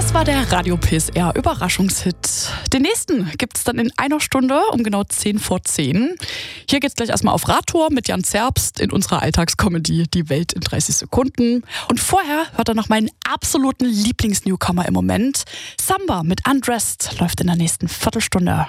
Das war der Radio PSR Überraschungshit. Den nächsten gibt's dann in einer Stunde um genau 10:10. Hier geht's gleich erstmal auf Radtour mit Jan Zerbst in unserer Alltagskomödie Die Welt in 30 Sekunden. Und vorher hört er noch meinen absoluten Lieblingsnewcomer im Moment. Samba mit Undressed läuft in der nächsten Viertelstunde.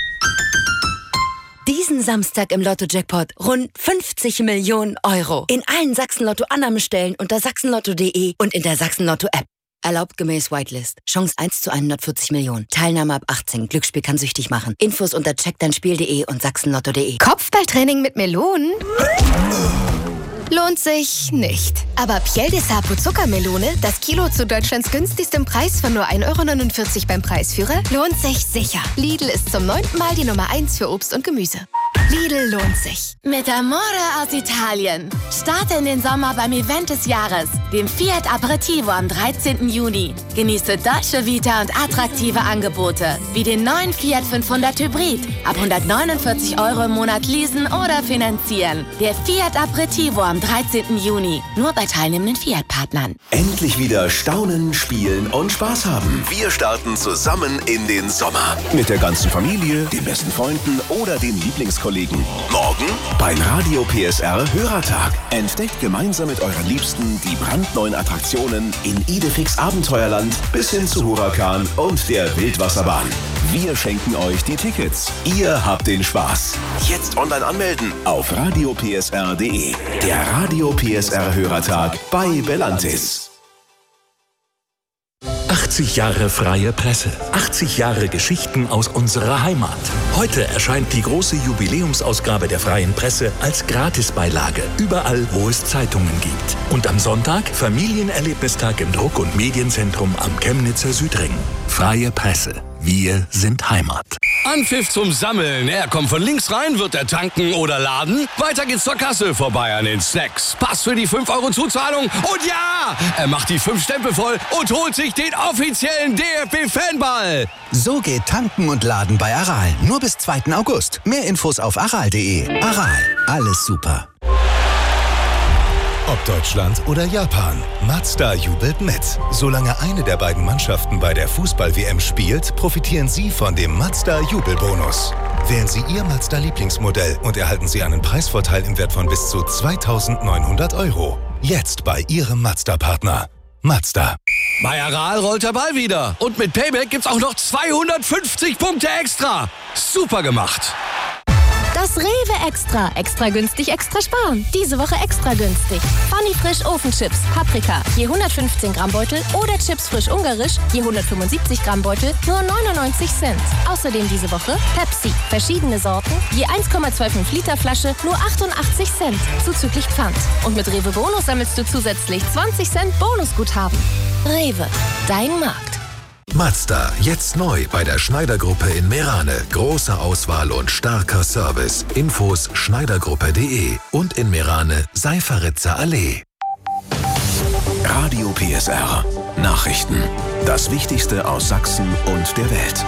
Diesen Samstag im Lotto-Jackpot rund 50 Millionen Euro. In allen Sachsen-Lotto-Annahmestellen unter sachsenlotto.de und in der Sachsen-Lotto-App. Erlaubt gemäß Whitelist. Chance 1 zu 140 Millionen. Teilnahme ab 18. Glücksspiel kann süchtig machen. Infos unter checkdeinspiel.de und sachsenlotto.de. Kopfballtraining mit Melonen? Lohnt sich nicht. Aber Piel de Sapo Zuckermelone, das Kilo zu Deutschlands günstigstem Preis von nur 1,49 € beim Preisführer, lohnt sich sicher. Lidl ist zum 9. Mal die Nummer 1 für Obst und Gemüse. Lidl lohnt sich. Mit Amore aus Italien. Starte in den Sommer beim Event des Jahres, dem Fiat Aperitivo am 13. Juni. Genieße Dolce Vita und attraktive Angebote, wie den neuen Fiat 500 Hybrid. Ab 149 € im Monat leasen oder finanzieren. Der Fiat Aperitivo am 13. Juni. Nur bei teilnehmenden Fiat-Partnern. Endlich wieder staunen, spielen und Spaß haben. Wir starten zusammen in den Sommer. Mit der ganzen Familie, den besten Freunden oder den Lieblingskollegen. Morgen beim Radio PSR Hörertag. Entdeckt gemeinsam mit euren Liebsten die brandneuen Attraktionen in Idefix Abenteuerland bis hin zu Huracan und der Wildwasserbahn. Wir schenken euch die Tickets. Ihr habt den Spaß. Jetzt online anmelden auf radiopsr.de. Der Radio PSR Hörertag bei Belantis. 80 Jahre freie Presse. 80 Jahre Geschichten aus unserer Heimat. Heute erscheint die große Jubiläumsausgabe der freien Presse als Gratisbeilage. Überall, wo es Zeitungen gibt. Und am Sonntag Familienerlebnistag im Druck- und Medienzentrum am Chemnitzer Südring. Freie Presse. Wir sind Heimat. Anpfiff zum Sammeln. Er kommt von links rein, wird er tanken oder laden. Weiter geht's zur Kasse, vorbei an den Snacks. Pass für die 5 € Zuzahlung. Und ja, er macht die 5 Stempel voll und holt sich den offiziellen DFB-Fanball. So geht Tanken und Laden bei Aral. Nur bis 2. August. Mehr Infos auf aral.de. Aral. Alles super. Ob Deutschland oder Japan, Mazda jubelt mit. Solange eine der beiden Mannschaften bei der Fußball-WM spielt, profitieren Sie von dem Mazda-Jubelbonus. Wählen Sie Ihr Mazda-Lieblingsmodell und erhalten Sie einen Preisvorteil im Wert von bis zu 2.900 €. Jetzt bei Ihrem Mazda-Partner. Mazda. Bei Aral rollt der Ball wieder. Und mit Payback gibt's auch noch 250 Punkte extra. Super gemacht. Das Rewe Extra. Extra günstig, extra sparen. Diese Woche extra günstig. Funny Frisch Ofenchips, Paprika, je 115 Gramm Beutel oder Chips frisch ungarisch, je 175 Gramm Beutel, nur 99 Cent. Außerdem diese Woche Pepsi, verschiedene Sorten, je 1,25 Liter Flasche, nur 88 Cent, zuzüglich Pfand. Und mit Rewe Bonus sammelst du zusätzlich 20 Cent Bonusguthaben. Rewe, dein Markt. Mazda, jetzt neu bei der Schneider-Gruppe in Meerane. Große Auswahl und starker Service. Infos schneidergruppe.de und in Meerane Seiferitzer Allee. Radio PSR. Nachrichten. Das Wichtigste aus Sachsen und der Welt.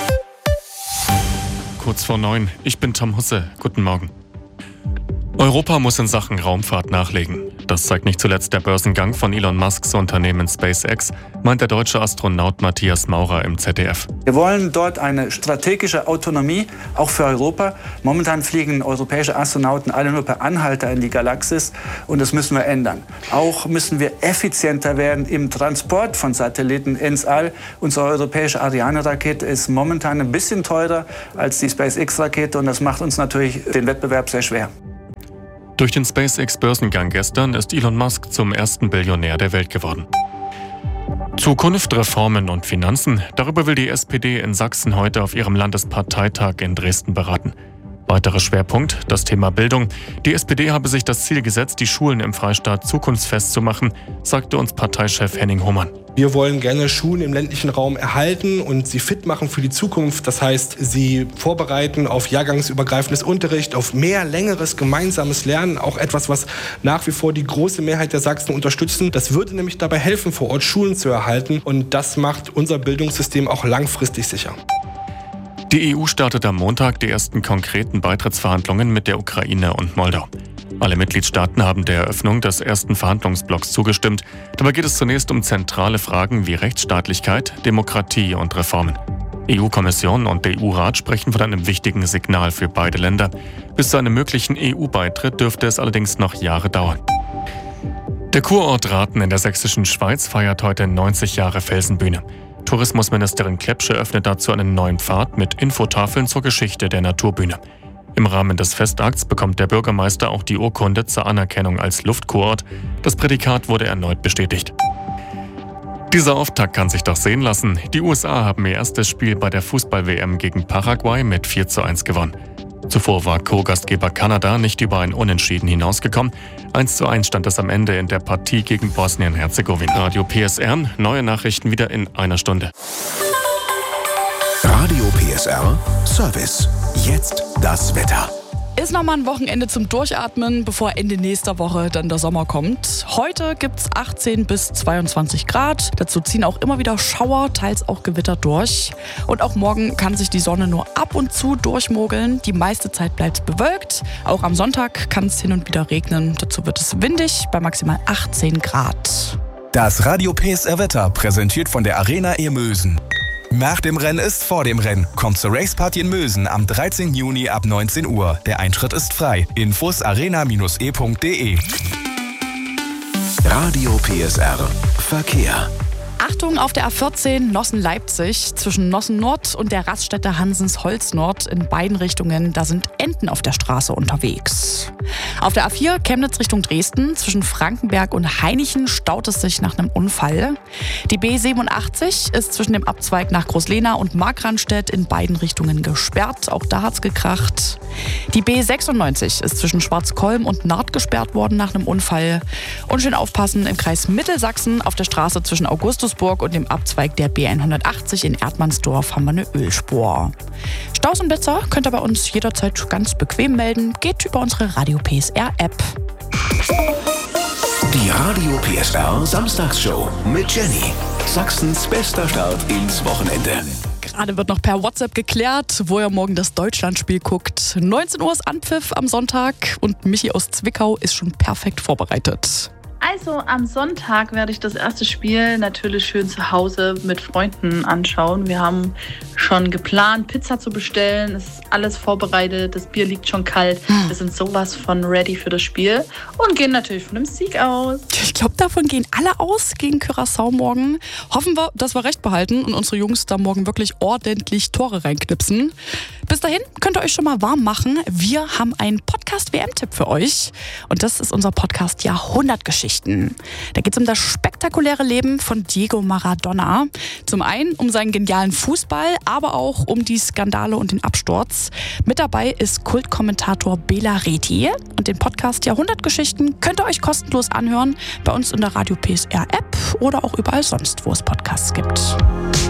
Kurz vor 9. Ich bin Tom Husse. Guten Morgen. Europa muss in Sachen Raumfahrt nachlegen. Das zeigt nicht zuletzt der Börsengang von Elon Musks Unternehmen SpaceX, meint der deutsche Astronaut Matthias Maurer im ZDF. Wir wollen dort eine strategische Autonomie, auch für Europa. Momentan fliegen europäische Astronauten alle nur per Anhalter in die Galaxis und das müssen wir ändern. Auch müssen wir effizienter werden im Transport von Satelliten ins All. Unsere europäische Ariane-Rakete ist momentan ein bisschen teurer als die SpaceX-Rakete und das macht uns natürlich den Wettbewerb sehr schwer. Durch den SpaceX-Börsengang gestern ist Elon Musk zum ersten Billionär der Welt geworden. Zukunft, Reformen und Finanzen, darüber will die SPD in Sachsen heute auf ihrem Landesparteitag in Dresden beraten. Weiterer Schwerpunkt, das Thema Bildung. Die SPD habe sich das Ziel gesetzt, die Schulen im Freistaat zukunftsfest zu machen, sagte uns Parteichef Henning Hohmann. Wir wollen gerne Schulen im ländlichen Raum erhalten und sie fit machen für die Zukunft. Das heißt, sie vorbereiten auf jahrgangsübergreifendes Unterricht, auf mehr längeres gemeinsames Lernen. Auch etwas, was nach wie vor die große Mehrheit der Sachsen unterstützen. Das würde nämlich dabei helfen, vor Ort Schulen zu erhalten. Und das macht unser Bildungssystem auch langfristig sicher. Die EU startet am Montag die ersten konkreten Beitrittsverhandlungen mit der Ukraine und Moldau. Alle Mitgliedstaaten haben der Eröffnung des ersten Verhandlungsblocks zugestimmt. Dabei geht es zunächst um zentrale Fragen wie Rechtsstaatlichkeit, Demokratie und Reformen. EU-Kommission und der EU-Rat sprechen von einem wichtigen Signal für beide Länder. Bis zu einem möglichen EU-Beitritt dürfte es allerdings noch Jahre dauern. Der Kurort Rathen in der sächsischen Schweiz feiert heute 90 Jahre Felsenbühne. Tourismusministerin Klepsche öffnet dazu einen neuen Pfad mit Infotafeln zur Geschichte der Naturbühne. Im Rahmen des Festakts bekommt der Bürgermeister auch die Urkunde zur Anerkennung als Luftkurort. Das Prädikat wurde erneut bestätigt. Dieser Auftakt kann sich doch sehen lassen. Die USA haben ihr erstes Spiel bei der Fußball-WM gegen Paraguay mit 4:1 gewonnen. Zuvor war Co-Gastgeber Kanada nicht über ein Unentschieden hinausgekommen. 1:1 stand es am Ende in der Partie gegen Bosnien-Herzegowina. Radio PSR, neue Nachrichten wieder in einer Stunde. Radio PSR Service. Jetzt das Wetter. Ist nochmal ein Wochenende zum Durchatmen, bevor Ende nächster Woche dann der Sommer kommt. Heute gibt's 18 bis 22 Grad. Dazu ziehen auch immer wieder Schauer, teils auch Gewitter durch. Und auch morgen kann sich die Sonne nur ab und zu durchmogeln. Die meiste Zeit bleibt bewölkt. Auch am Sonntag kann es hin und wieder regnen. Dazu wird es windig bei maximal 18 Grad. Das Radio PSR Wetter präsentiert von der Arena Irmösen. Nach dem Rennen ist vor dem Rennen. Kommt zur Raceparty in Mösen am 13. Juni ab 19 Uhr. Der Eintritt ist frei. Infos arena-e.de. Radio PSR Verkehr. Achtung auf der A14 Nossen-Leipzig zwischen Nossen Nord und der Raststätte Hansens Holz Nord in beiden Richtungen. Da sind Enten auf der Straße unterwegs. Auf der A4 Chemnitz Richtung Dresden zwischen Frankenberg und Hainichen staut es sich nach einem Unfall. Die B87 ist zwischen dem Abzweig nach Großlehna und Markranstädt in beiden Richtungen gesperrt. Auch da hat's gekracht. Die B96 ist zwischen Schwarzkolm und Naht gesperrt worden nach einem Unfall. Und schön aufpassen im Kreis Mittelsachsen auf der Straße zwischen Augustusburg und dem Abzweig der B180 in Erdmannsdorf haben wir eine Ölspur. Staus und Blitzer könnt ihr bei uns jederzeit ganz bequem melden. Geht über unsere Radio PSR App. Die Radio PSR Samstagsshow mit Jenny. Sachsens bester Start ins Wochenende. Gerade wird noch per WhatsApp geklärt, wo ihr morgen das Deutschlandspiel guckt. 19 Uhr ist Anpfiff am Sonntag und Michi aus Zwickau ist schon perfekt vorbereitet. Also am Sonntag werde ich das erste Spiel natürlich schön zu Hause mit Freunden anschauen. Wir haben schon geplant, Pizza zu bestellen. Es ist alles vorbereitet, das Bier liegt schon kalt. Wir sind sowas von ready für das Spiel und gehen natürlich von einem Sieg aus. Ich glaube, davon gehen alle aus gegen Curaçao morgen. Hoffen wir, dass wir recht behalten und unsere Jungs da morgen wirklich ordentlich Tore reinknipsen. Bis dahin könnt ihr euch schon mal warm machen. Wir haben einen Podcast-WM-Tipp für euch. Und das ist unser Podcast Jahrhundertgeschichten. Da geht es um das spektakuläre Leben von Diego Maradona. Zum einen um seinen genialen Fußball, aber auch um die Skandale und den Absturz. Mit dabei ist Kultkommentator Bela Reti. Und den Podcast Jahrhundertgeschichten könnt ihr euch kostenlos anhören bei uns in der Radio PSR App oder auch überall sonst, wo es Podcasts gibt.